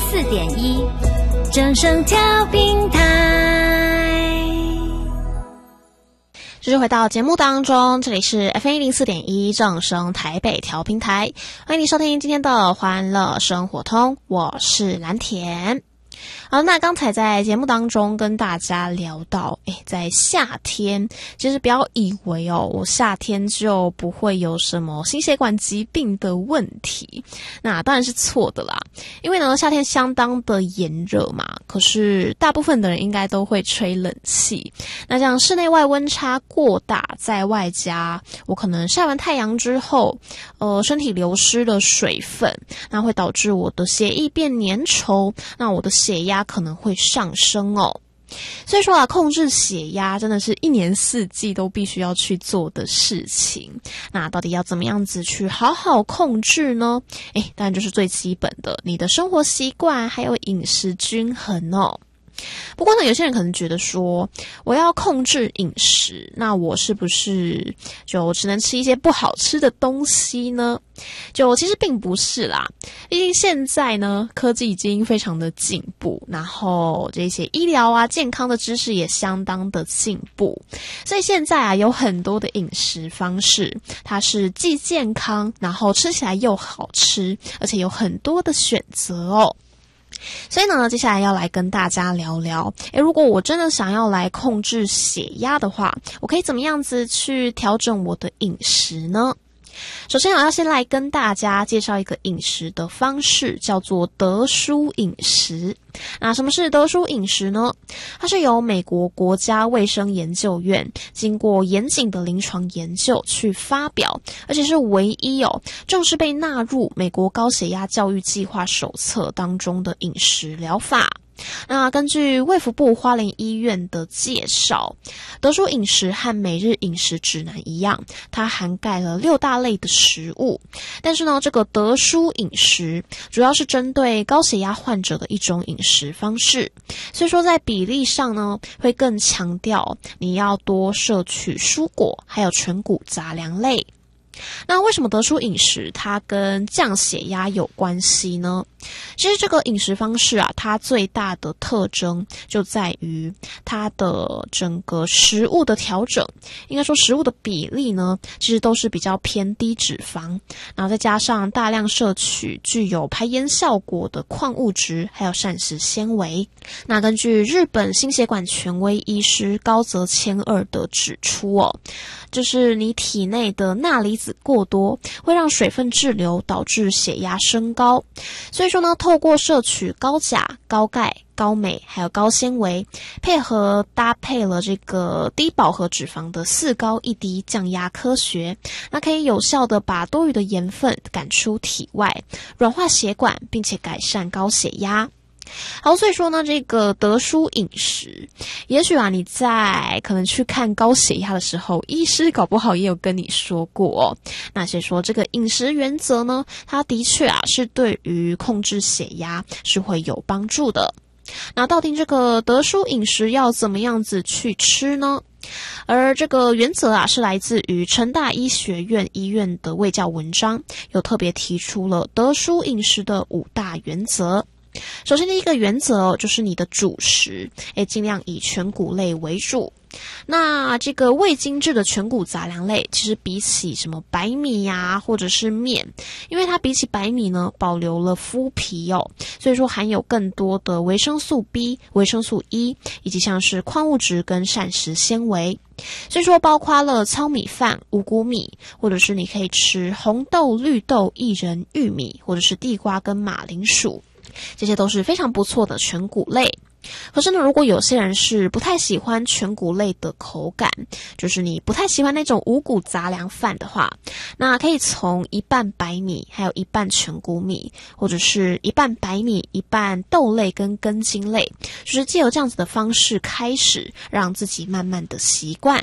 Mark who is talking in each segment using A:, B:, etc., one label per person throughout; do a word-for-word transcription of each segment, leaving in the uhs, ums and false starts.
A: 四点一，正声调频台。
B: 继续回到节目当中，这里是 F M 一零四点一正声台北调频台，欢迎你收听今天的欢乐生活通，我是蓝田。好，那刚才在节目当中跟大家聊到，诶，在夏天，其实不要以为哦，我夏天就不会有什么心血管疾病的问题，那当然是错的啦。因为呢，夏天相当的炎热嘛，可是大部分的人应该都会吹冷气。那这样室内外温差过大，在外加我可能晒完太阳之后，呃，身体流失了水分，那会导致我的血液变粘稠，那我的血压可能会上升哦。所以说啊，控制血压真的是一年四季都必须要去做的事情。那到底要怎么样子去好好控制呢？诶，当然就是最基本的，你的生活习惯还有饮食均衡哦。不过呢，有些人可能觉得说，我要控制饮食，那我是不是就只能吃一些不好吃的东西呢？就其实并不是啦，毕竟现在呢，科技已经非常的进步，然后这些医疗啊、健康的知识也相当的进步，所以现在啊，有很多的饮食方式，它是既健康，然后吃起来又好吃，而且有很多的选择哦。所以呢，接下来要来跟大家聊聊，诶，如果我真的想要来控制血压的话，我可以怎么样子去调整我的饮食呢？首先我要先来跟大家介绍一个饮食的方式，叫做德蔬饮食。那什么是德蔬饮食呢？它是由美国国家卫生研究院经过严谨的临床研究去发表，而且是唯一哦正式被纳入美国高血压教育计划手册当中的饮食疗法。那根据卫福部花莲医院的介绍，德蔬饮食和每日饮食指南一样，它涵盖了六大类的食物。但是呢，这个德蔬饮食主要是针对高血压患者的一种饮食方式，所以说在比例上呢，会更强调你要多摄取蔬果，还有全谷杂粮类。那为什么德蔬饮食它跟降血压有关系呢？其实这个饮食方式啊，它最大的特征就在于它的整个食物的调整，应该说食物的比例呢，其实都是比较偏低脂肪，然后再加上大量摄取具有排烟效果的矿物质，还有膳食纤维。那根据日本心血管权威医师高泽千二的指出哦，就是你体内的钠离子过多，会让水分滞留，导致血压升高。所以说呢，透过摄取高钾、高钙、高镁还有高纤维，配合搭配了这个低饱和脂肪的四高一低降压科学，那可以有效的把多余的盐分赶出体外，软化血管，并且改善高血压。好，所以说呢，这个德蔬饮食，也许啊你在可能去看高血压的时候，医师搞不好也有跟你说过哦。那所以说这个饮食原则呢，它的确啊是对于控制血压是会有帮助的。那到底这个德蔬饮食要怎么样子去吃呢？而这个原则啊，是来自于成大医学院医院的卫教文章，有特别提出了德蔬饮食的五大原则。首先第一个原则就是你的主食，诶，尽量以全谷类为主。那这个未精制的全谷杂粮类，其实比起什么白米呀、啊，或者是面，因为它比起白米呢，保留了麸皮哦，所以说含有更多的维生素 B、维生素 E， 以及像是矿物质跟膳食纤维。所以说包括了糙米饭、五谷米，或者是你可以吃红豆、绿豆、薏仁、玉米，或者是地瓜跟马铃薯。这些都是非常不错的全谷类。可是呢，如果有些人是不太喜欢全谷类的口感，就是你不太喜欢那种五谷杂粮饭的话，那可以从一半白米还有一半全谷米，或者是一半白米一半豆类跟根茎类，就是藉由这样子的方式开始让自己慢慢的习惯。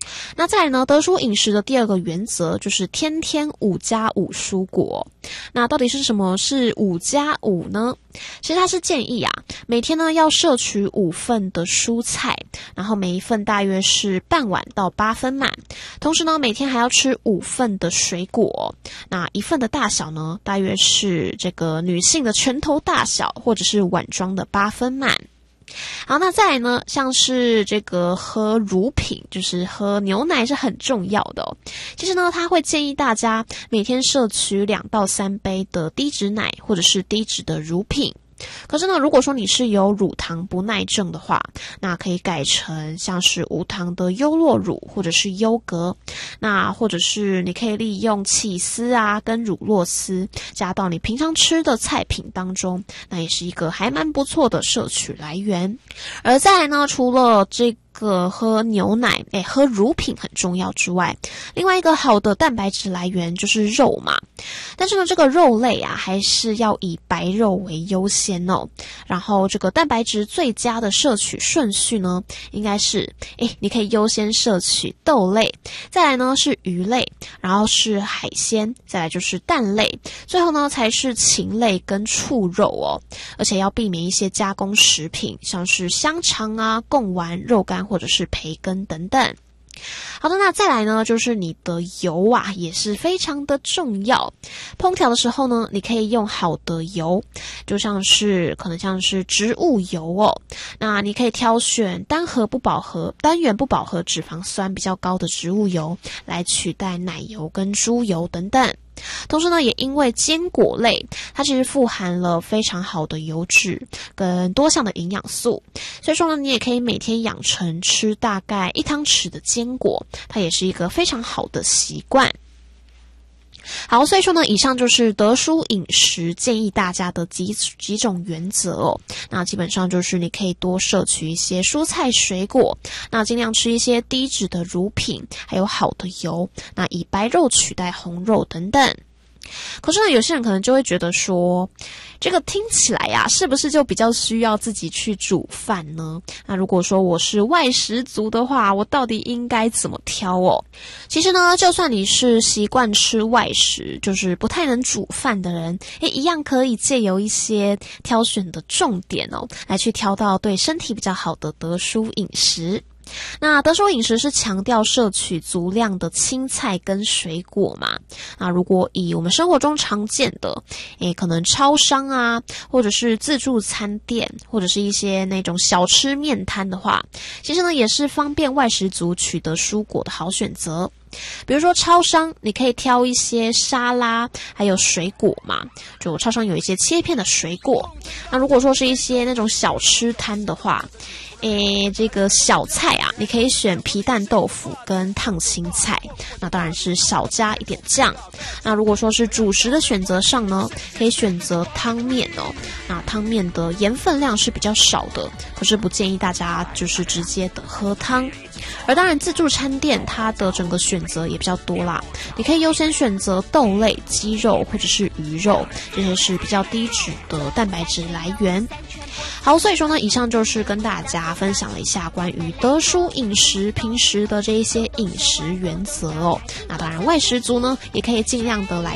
B: 那再来呢，得蔬饮食的第二个原则就是天天五加五蔬果。那到底是什么是五加五呢？其实它是建议啊，每天呢要摄取五份的蔬菜，然后每一份大约是半碗到八分满。同时呢，每天还要吃五份的水果，那一份的大小呢，大约是这个女性的拳头大小，或者是碗装的八分满。好，那再来呢，像是这个喝乳品，就是喝牛奶是很重要的哦。其实呢，他会建议大家每天摄取两到三杯的低脂奶，或者是低脂的乳品。可是呢，如果说你是有乳糖不耐症的话，那可以改成像是无糖的优酪乳或者是优格，那或者是你可以利用起司啊跟乳酪丝加到你平常吃的菜品当中，那也是一个还蛮不错的摄取来源。而再来呢，除了这个个喝牛奶，诶，喝乳品很重要之外，另外一个好的蛋白质来源就是肉嘛。但是呢，这个肉类啊，还是要以白肉为优先哦。然后这个蛋白质最佳的摄取顺序呢，应该是，诶，你可以优先摄取豆类，再来呢是鱼类，然后是海鲜，再来就是蛋类，最后呢才是禽类跟畜肉哦。而且要避免一些加工食品，像是香肠啊、贡丸、肉干或者是培根等等。好的，那再来呢，就是你的油啊，也是非常的重要。烹调的时候呢，你可以用好的油，就像是可能像是植物油哦。那你可以挑选单核不饱和、单元不饱和脂肪酸比较高的植物油，来取代奶油跟猪油等等。同时呢，也因为坚果类它其实富含了非常好的油脂跟多项的营养素，所以说呢，你也可以每天养成吃大概一汤匙的坚果，它也是一个非常好的习惯。好，所以说呢，以上就是得蔬饮食建议大家的几几种原则哦。那基本上就是你可以多摄取一些蔬菜水果，那尽量吃一些低脂的乳品，还有好的油，那以白肉取代红肉等等。可是呢，有些人可能就会觉得说，这个听起来呀、啊，是不是就比较需要自己去煮饭呢？那如果说我是外食族的话，我到底应该怎么挑哦？其实呢，就算你是习惯吃外食，就是不太能煮饭的人，也一样可以借由一些挑选的重点哦，来去挑到对身体比较好的得蔬饮食。那得蔬饮食是强调摄取足量的青菜跟水果嘛。那如果以我们生活中常见的，诶，可能超商啊，或者是自助餐店，或者是一些那种小吃面摊的话，其实呢也是方便外食族取得蔬果的好选择。比如说超商，你可以挑一些沙拉还有水果嘛，就超商有一些切片的水果。那如果说是一些那种小吃摊的话，诶，这个小菜啊，你可以选皮蛋豆腐跟烫青菜，那当然是少加一点酱。那如果说是主食的选择上呢，可以选择汤面哦。那汤面的盐分量是比较少的，可是不建议大家就是直接的喝汤。而当然自助餐店它的整个选择也比较多啦，你可以优先选择豆类、鸡肉或者是鱼肉，这些是比较低脂的蛋白质来源。好，所以说呢，以上就是跟大家分享了一下关于得蔬饮食平时的这一些饮食原则哦。那当然外食族呢，也可以尽量的来